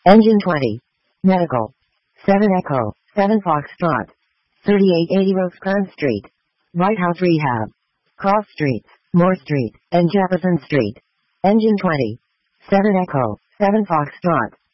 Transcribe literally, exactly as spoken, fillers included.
Engine twenty. Medical. seven Echo, seven Foxtrot. thirty-eight eighty Rosecrans Street. White House Rehab. Cross Streets, Moore Street, and Jefferson Street. Engine twenty. seven Echo, seven Foxtrot.